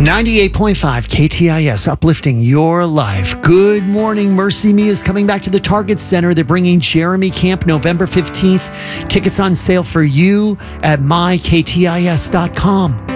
98.5 KTIS, uplifting your life. Good morning. Mercy Me is coming back to the Target Center. They're bringing Jeremy Camp November 15th. Tickets on sale for you at myktis.com.